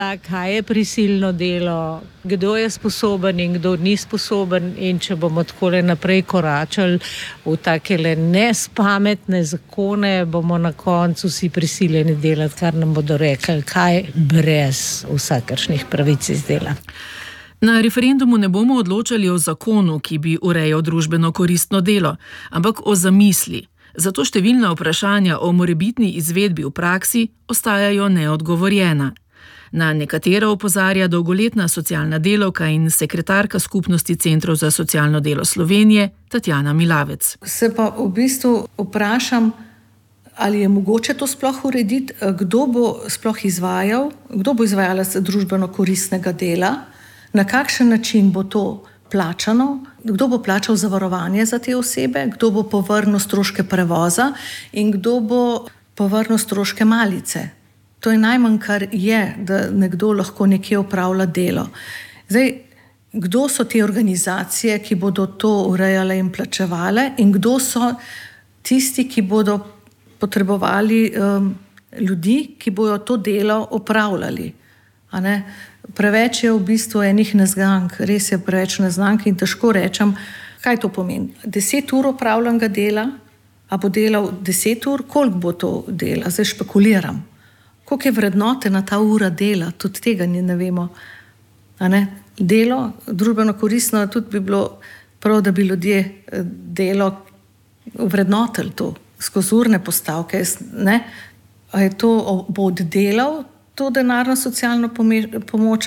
Kaj je prisilno delo, kdo je sposoben in kdo ni sposoben, in če bomo takole naprej koračali v takele nespametne zakone, bomo na koncu vsi prisiljeni delati, kar nam bodo rekli, kaj brez vsakršnih pravic iz dela. Na referendumu ne bomo odločali o zakonu, ki bi urejal družbeno koristno delo, ampak o zamisli. Zato številna vprašanja o morebitni izvedbi v praksi ostajajo neodgovorjena. Na nekatera opozarja dolgoletna socialna delavka in sekretarka Skupnosti centrov za socialno delo Slovenije Tatjana Milavec. Se pa v bistvu vprašam, ali je mogoče to sploh urediti, kdo bo sploh izvajal, kdo bo izvajalec družbeno koristnega dela, na kakšen način bo to plačano, kdo bo plačal zavarovanje za te osebe, kdo bo povrnil stroške prevoza in kdo bo povrnil stroške malice. To je najmanj, kar je, da nekdo lahko nekje opravlja delo. Zdaj, kdo so te organizacije, ki bodo to urejale in plačevale, in kdo so tisti, ki bodo potrebovali ljudi, ki bojo to delo opravljali. A ne? Preveč je v bistvu enih neznank, res je preveč neznank in težko rečem, kaj to pomeni. 10 ur opravljenega dela, a bo delal 10 ur, koliko bo to dela? Zdaj špekuliram. Koliko je vrednotena ta ura dela, tudi tega ne vemo. A ne? Delo, družbeno koristno, tudi bi bilo prav, da bi ljudje delo vrednotili to, skozi urne postavke. Ne? A je to, bo oddelal to denarno socialno pomoč,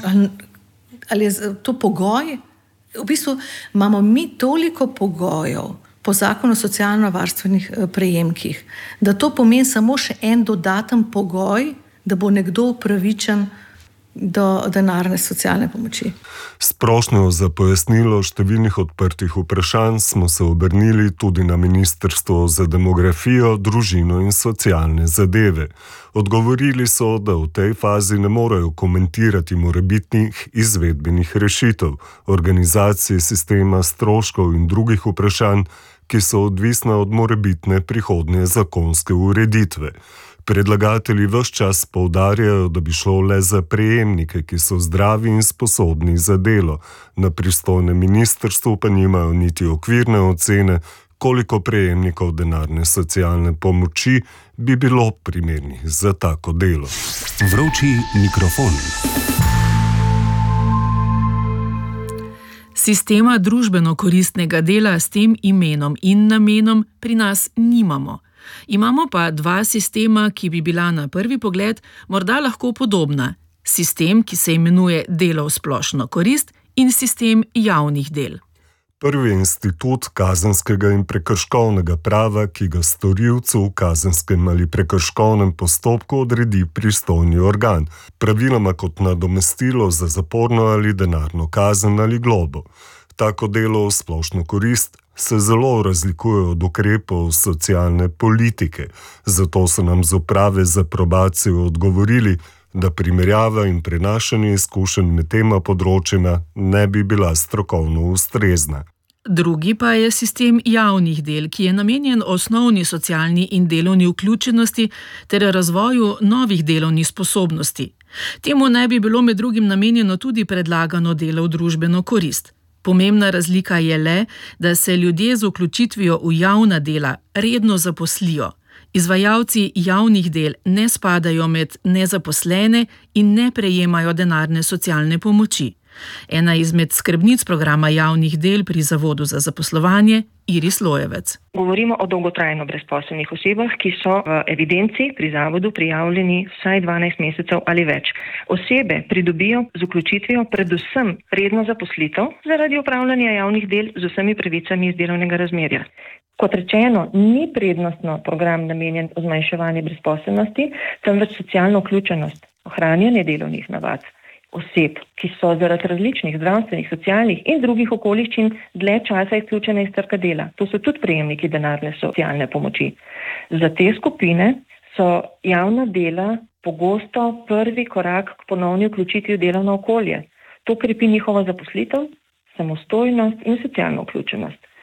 ali je to pogoj? V bistvu imamo mi toliko pogojev po zakonu o socialno-varstvenih prejemkih, da to pomeni samo še en dodaten pogoj, da bo nekdo upravičen do denarne socialne pomoči. S prošnjo za pojasnilo številnih odprtih vprašanj smo se obrnili tudi na Ministrstvo za demografijo, družino in socialne zadeve. Odgovorili so, da v tej fazi ne morejo komentirati morebitnih izvedbenih rešitev, organizacije sistema, stroškov in drugih vprašanj, ki so odvisna od morebitne prihodnje zakonske ureditve. Predlagatelji ves čas poudarjajo, da bi šlo le za prejemnike, ki so zdravi in sposobni za delo. Na pristojnem ministrstvu pa nimajo niti okvirne ocene, koliko prejemnikov denarne socialne pomoči bi bilo primernih za tako delo. Vroči mikrofon. Sistema družbeno koristnega dela s tem imenom in namenom pri nas nimamo. Imamo pa 2 sistema, ki bi bila na prvi pogled morda lahko podobna. Sistem, ki se imenuje delo v splošno korist, in sistem javnih del. Prvi je institut kazenskega in prekrškovnega prava, ki ga storilcu v kazenskem ali prekrškovnem postopku odredi pristojni organ, praviloma kot nadomestilo za zaporno ali denarno kazen ali globo. Tako delo v splošno korist se zelo razlikuje od ukrepov socialne politike, zato so nam z uprave za probacijo odgovorili, da primerjava in prenašanje izkušenj med tema področjema ne bi bila strokovno ustrezna. Drugi pa je sistem javnih del, ki je namenjen osnovni socialni in delovni vključenosti ter razvoju novih delovnih sposobnosti. Temu naj bi bilo med drugim namenjeno tudi predlagano delo v družbeno korist. Pomembna razlika je le, da se ljudje z vključitvijo v javna dela redno zaposlijo. Izvajalci javnih del ne spadajo med nezaposlene in ne prejemajo denarne socialne pomoči. Ena izmed skrbnic programa javnih del pri Zavodu za zaposlovanje, Iris Lojevec. Govorimo o dolgotrajno brezposelnih osebah, ki so v evidenci pri zavodu prijavljeni vsaj 12 mesecev ali več. Osebe pridobijo z vključitvijo predvsem redno zaposlitev zaradi opravljanja javnih del z vsemi pravicami iz delovnega razmerja. Kot rečeno, ni prednostno program namenjen zmanjševanju brezposelnosti, temveč socialno vključenost, ohranjanje delovnih navad oseb, ki so zaradi različnih zdravstvenih, socialnih in drugih okoliščin dlje časa izključene iz trga dela. To so tudi prejemniki denarne socialne pomoči. Za te skupine so javna dela pogosto prvi korak k ponovni vključitvi v delovno okolje. To krepi njihovo zaposlitev, samostojnost in socialno vključenost.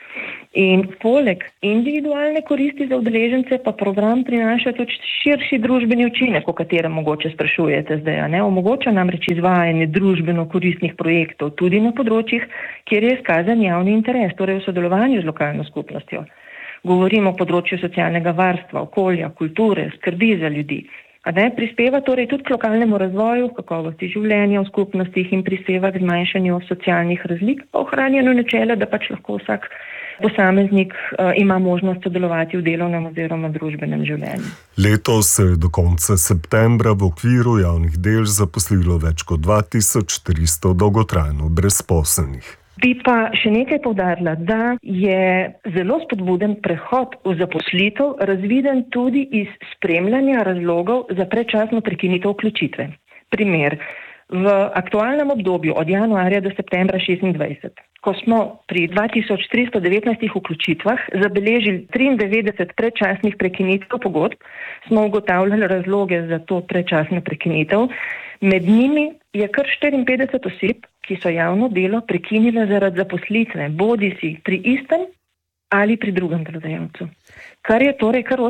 In poleg individualne koristi za udeležence pa program prinaša tudi širši družbeni učinek, o katerem mogoče sprašujete zdaj. Omogoča namreč izvajanje družbeno koristnih projektov tudi na področjih, kjer je izkazan javni interes, torej v sodelovanju z lokalno skupnostjo. Govorimo o področju socialnega varstva, okolja, kulture, skrbi za ljudi. Prispeva torej tudi k lokalnemu razvoju, kakovosti življenja v skupnostih in prispeva k zmanjšanju socialnih razlik, pa ohranjanju načela, da pač lahko vsak posameznik ima možnost sodelovati v delovnem oziroma družbenem življenju. Letos se je do konca septembra v okviru javnih del zaposlilo več kot 2300 dolgotrajno brezposelnih. Bi pa še nekaj poudarila, da je zelo spodbuden prehod v zaposlitev razviden tudi iz spremljanja razlogov za predčasno prekinitev vključitve. Primer, v aktualnem obdobju od januarja do septembra 2026, ko smo pri 2319 vključitvah zabeležili 93 predčasnih prekinitev pogodb, smo ugotavljali razloge za to predčasno prekinitev. Med njimi je kar 54 oseb, ki so javno delo prekinile zaradi zaposlitve, bodisi pri istem ali pri drugem delodajalcu. Kar je torej kar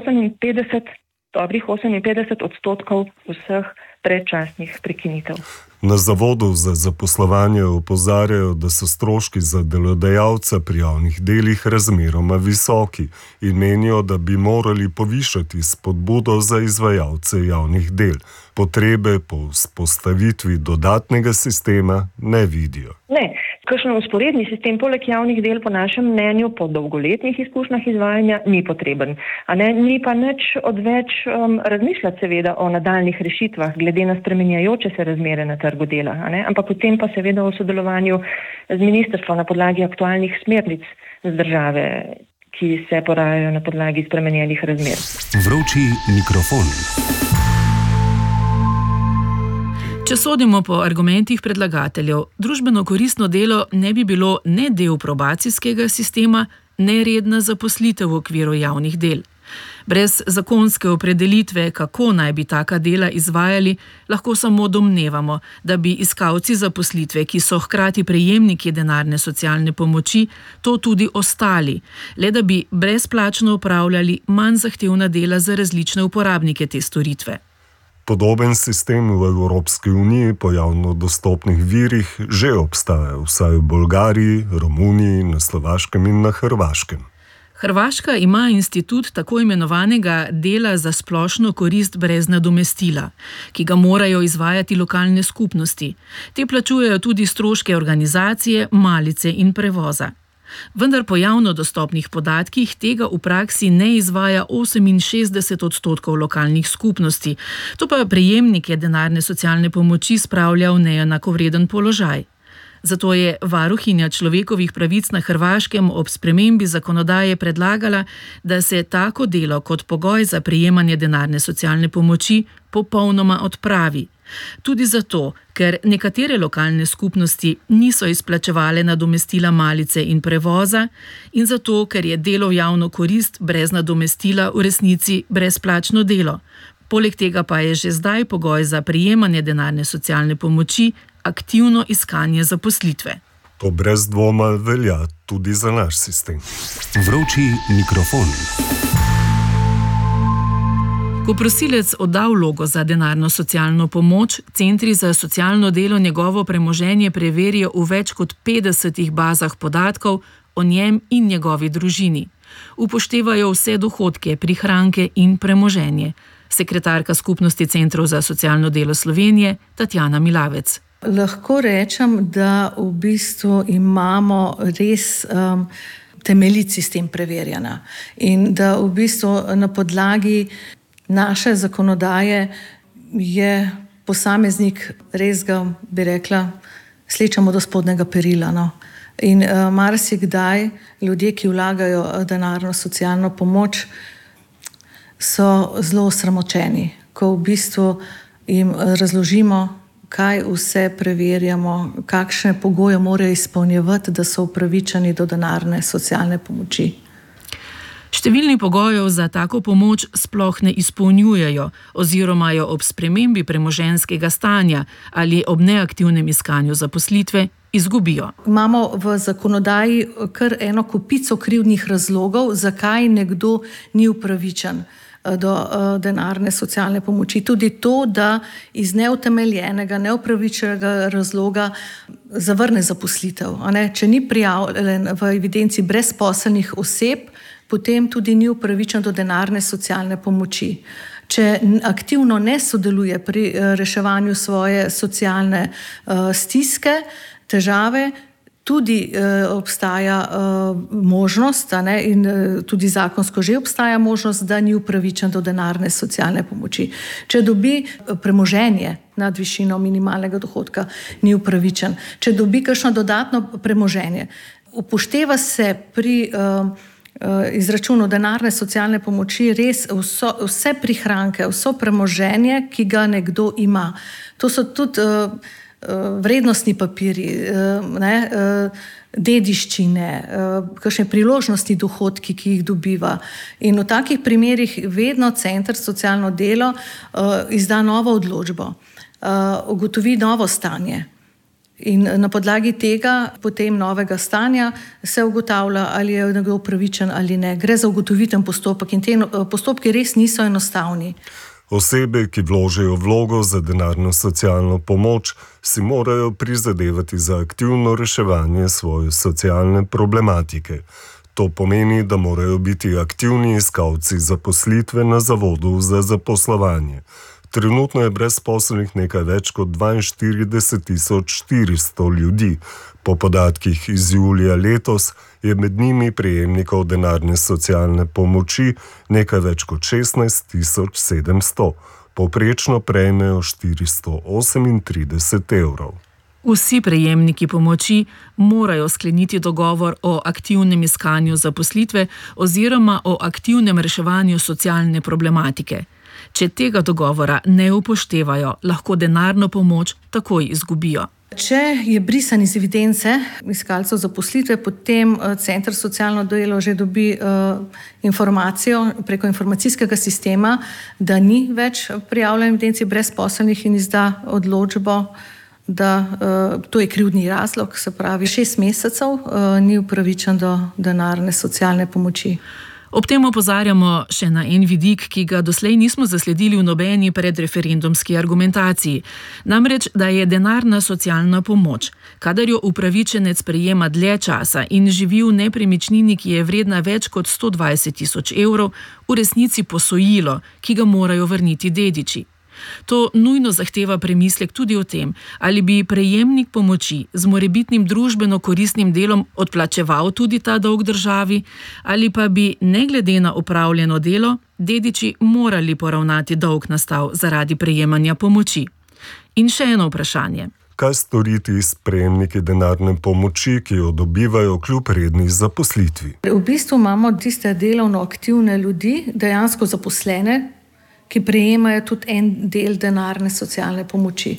58% vseh predčasnih prekinitev. Na Zavodu za zaposlovanje opozarjajo, da so stroški za delodajalca pri javnih delih razmeroma visoki in menijo, da bi morali povišati spodbudo za izvajalce javnih del. Potrebe po vzpostavitvi dodatnega sistema ne vidijo. Ne, kakšen vzporedni sistem poleg javnih del po našem mnenju po dolgoletnih izkušnjah izvajanja ni potreben. Ni pa nič odveč razmišljati seveda o nadaljnih rešitvah glede na spreminjajoče se razmere na trgu dela, ampak o tem pa seveda v sodelovanju z ministrstvom na podlagi aktualnih smernic z države, ki se porajajo na podlagi spremenjenih razmer. Vroči mikrofon. Če sodimo po argumentih predlagateljev, družbeno koristno delo ne bi bilo ne del probacijskega sistema, ne redna zaposlitev v okviru javnih del. Brez zakonske opredelitve, kako naj bi taka dela izvajali, lahko samo domnevamo, da bi iskalci zaposlitve, ki so hkrati prejemniki denarne socialne pomoči, to tudi ostali, le da bi brezplačno opravljali manj zahtevna dela za različne uporabnike te storitve. Podoben sistem v Evropski uniji po javno dostopnih virih že obstaja, vsaj v Bolgariji, Romuniji, na Slovaškem in na Hrvaškem. Hrvaška ima institut tako imenovanega dela za splošno korist brez nadomestila, ki ga morajo izvajati lokalne skupnosti. Te plačujejo tudi stroške organizacije, malice in prevoza. Vendar po javno dostopnih podatkih tega v praksi ne izvaja 68% lokalnih skupnosti. To pa prejemnike denarne socialne pomoči spravlja v neenakovreden položaj. Zato je varuhinja človekovih pravic na Hrvaškem ob spremembi zakonodaje predlagala, da se tako delo kot pogoj za prejemanje denarne socialne pomoči popolnoma odpravi. Tudi zato, ker nekatere lokalne skupnosti niso izplačevale nadomestila malice in prevoza in zato, ker je delo v javno korist brez nadomestila v resnici brezplačno delo. Poleg tega pa je že zdaj pogoj za prejemanje denarne socialne pomoči aktivno iskanje zaposlitve. To brez dvoma velja tudi za naš sistem. Vroči mikrofon. Ko prosilec odda vlogo za denarno socialno pomoč, centri za socialno delo njegovo premoženje preverijo v več kot 50 bazah podatkov o njem in njegovi družini. Upoštevajo vse dohodke, prihranke in premoženje. Sekretarka Skupnosti centrov za socialno delo Slovenije, Tatjana Milavec. Lahko rečem, da v bistvu imamo res temeljit sistem preverjanja in da v bistvu na podlagi naše zakonodaje je posameznik res ga, bi rekla, slečamo do spodnjega perila. No. In marsikdaj ljudje, ki vlagajo denarno socialno pomoč, so zelo osramočeni, ko v bistvu jim razložimo, kaj vse preverjamo, kakšne pogoje morajo izpolnjevati, da so upravičeni do denarne socialne pomoči. Številni pogojev za tako pomoč sploh ne izpolnjujejo oziroma jo ob spremembi premoženjskega stanja ali ob neaktivnem iskanju zaposlitve izgubijo. Imamo v zakonodaji kar eno kopico krivdnih razlogov, zakaj nekdo ni upravičen do denarne socialne pomoči. Tudi to, da iz neutemeljenega, neupravičenega razloga zavrne zaposlitev. Če ni prijavljen v evidenci brezposelnih oseb, potem tudi ni upravičen do denarne socialne pomoči. Če aktivno ne sodeluje pri reševanju svoje socialne stiske, težave, tudi obstaja možnost, in tudi zakonsko že obstaja možnost, da ni upravičen do denarne socialne pomoči. Če dobi premoženje nad višino minimalnega dohodka, ni upravičen. Če dobi kakšno dodatno premoženje, upošteva se pri izračunu denarne socialne pomoči res vse prihranke, vso premoženje, ki ga nekdo ima. To so tudi vrednostni papirji, dediščine, kakšne priložnosti dohodki, ki jih dobiva. In v takih primerih vedno Center za socialno delo izda novo odločbo, ugotovi novo stanje. In na podlagi tega, potem novega stanja, se ugotavlja, ali je nekdo upravičen ali ne. Gre za ugotoviten postopek in te postopki res niso enostavni. Osebe, ki vložijo vlogo za denarno socialno pomoč, si morajo prizadevati za aktivno reševanje svoje socialne problematike. To pomeni, da morajo biti aktivni iskalci zaposlitve na Zavodu za zaposlovanje. Trenutno je brezposelnih nekaj več kot 42.400 ljudi. Po podatkih iz julija letos je med njimi prejemnikov denarne socialne pomoči nekaj več kot 16.700. Povprečno prejmejo 438 evrov. Vsi prejemniki pomoči morajo skleniti dogovor o aktivnem iskanju zaposlitve oziroma o aktivnem reševanju socialne problematike. Če tega dogovora ne upoštevajo, lahko denarno pomoč takoj izgubijo. Če je brisan iz evidence iskalcev zaposlitve, potem Center za socialno delo že dobi informacijo preko informacijskega sistema, da ni več prijavljen v evidenci brezposelnih in izda odločbo, da to je krivdni razlog, se pravi 6 mesecev ni upravičen do denarne socialne pomoči. Ob tem opozarjamo še na en vidik, ki ga doslej nismo zasledili v nobeni predreferendumski argumentaciji. Namreč, da je denarna socialna pomoč, kadar jo upravičenec prejema dlje časa in živi v nepremičnini, ki je vredna več kot 120.000 evrov, v resnici posojilo, ki ga morajo vrniti dediči. To nujno zahteva premislek tudi o tem, ali bi prejemnik pomoči z morebitnim družbeno koristnim delom odplačeval tudi ta dolg državi, ali pa bi, ne glede na opravljeno delo, dediči morali poravnati dolg nastal zaradi prejemanja pomoči. In še eno vprašanje. Kaj storiti s prejemniki denarne pomoči, ki jo dobivajo kljub redni zaposlitvi? V bistvu imamo tiste delovno aktivne ljudi, dejansko zaposlene, ki prejemajo tudi en del denarne socialne pomoči.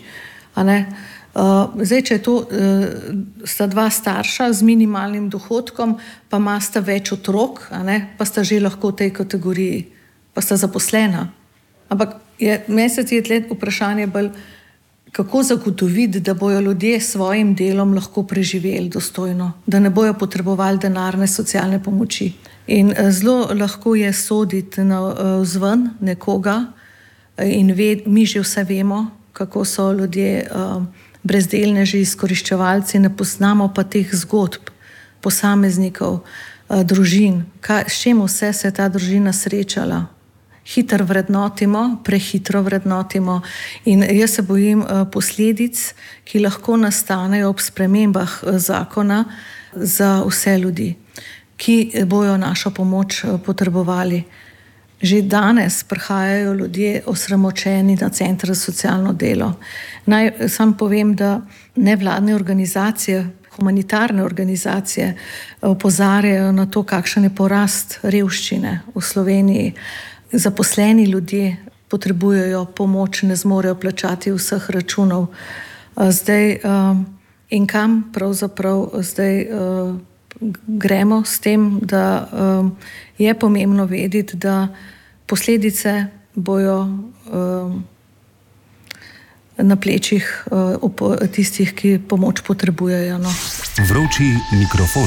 Zdaj, če je to, sta dva starša z minimalnim dohodkom, pa imata več otrok, pa sta že lahko v tej kategoriji, pa sta zaposlena. Ampak meni se je tle vprašanje bolj, kako zagotoviti, da bojo ljudje s svojim delom lahko preživeli dostojno, da ne bojo potrebovali denarne socialne pomoči. In zelo lahko je soditi vzven nekoga in mi že vse vemo, kako so ljudje brezdelneži, izkoriščevalci, ne poznamo pa teh zgodb posameznikov, družin, s čim vse se je ta družina srečala. Hitro vrednotimo, prehitro vrednotimo in jaz se bojim posledic, ki lahko nastanejo ob spremembah zakona za vse ljudi, ki bojo našo pomoč potrebovali. Že danes prihajajo ljudje osramočeni na Center za socialno delo. Naj sam povem, da nevladne organizacije, humanitarne organizacije opozarjajo na to, kakšen je porast revščine v Sloveniji. Zaposleni ljudje potrebujejo pomoč, ne zmorejo plačati vseh računov. Zdaj, in kam pravzaprav zdaj gremo s tem, da je pomembno vedeti, da posledice bojo na plečih tistih, ki pomoč potrebujejo. No. Vroči mikrofon.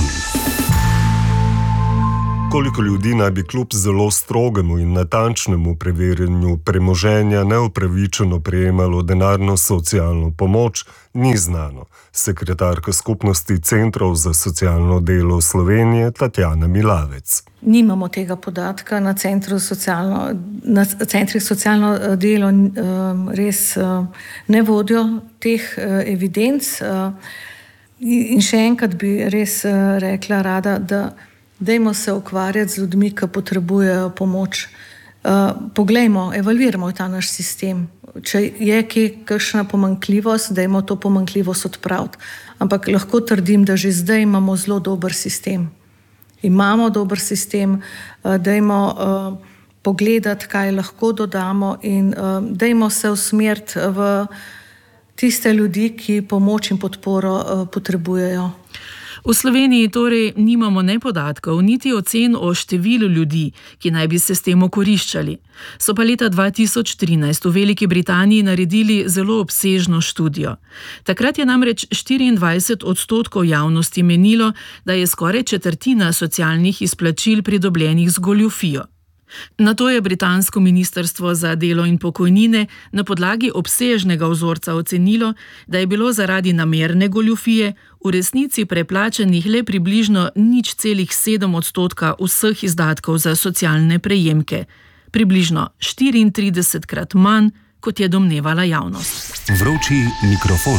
Koliko ljudi naj bi kljub zelo strogemu in natančnemu preverjanju premoženja neupravičeno prejemalo denarno socialno pomoč, ni znano. Sekretarka skupnosti Centrov za socialno delo Slovenije Tatjana Milavec. Nimamo tega podatka na centrih socialno delo, res ne vodijo teh evidenc. In še enkrat bi res rekla rada, da dajmo se ukvarjati z ljudmi, ki potrebujejo pomoč. Poglejmo, evalviramo ta naš sistem. Če je kakšna pomanjkljivost, dajmo to pomanjkljivost odpraviti. Ampak lahko trdim, da že zdaj imamo zelo dober sistem. Imamo dober sistem, dajmo pogledati, kaj lahko dodamo in dajmo se usmeriti v tiste ljudi, ki pomoč in podporo potrebujejo. V Sloveniji torej nimamo ne podatkov, niti ocen o številu ljudi, ki naj bi se s tem okoriščali. So pa leta 2013 v Veliki Britaniji naredili zelo obsežno študijo. Takrat je namreč 24% javnosti menilo, da je skoraj četrtina socialnih izplačil pridobljenih z goljufijo. Nato je britansko ministrstvo za delo in pokojnine na podlagi obsežnega vzorca ocenilo, da je bilo zaradi namerne goljufije v resnici preplačanih le približno 0,7% vseh izdatkov za socialne prejemke, približno 34-krat manj, kot je domnevala javnost. Vroči mikrofon.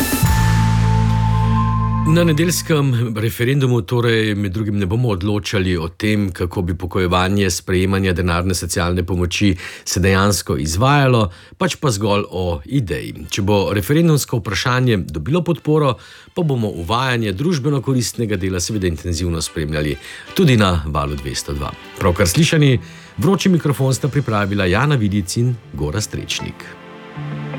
Na nedeljskem referendumu torej med drugim ne bomo odločali o tem, kako bi pokojevanje sprejemanja denarne socialne pomoči se dejansko izvajalo, pač pa zgolj o ideji. Če bo referendumsko vprašanje dobilo podporo, pa bomo uvajanje družbeno koristnega dela seveda intenzivno spremljali tudi na Valu 202. Pravkar slišani vroči mikrofon sta pripravila Jana Vidic in Gorazd Trečnik.